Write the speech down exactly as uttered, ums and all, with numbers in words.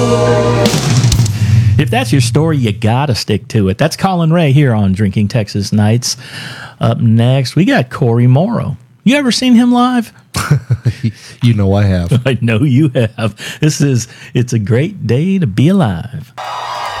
If that's your story, you gotta stick to it. That's Colin Ray here on Drinking Texas Nights. Up next, we got Corey Morrow. You ever seen him live? You know I have. I know you have. This is It's a Great Day to Be Alive.